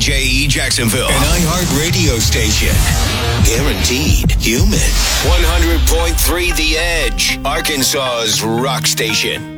WJE Jacksonville. An iHeart radio station. Guaranteed human. 100.3 The Edge, Arkansas's rock station.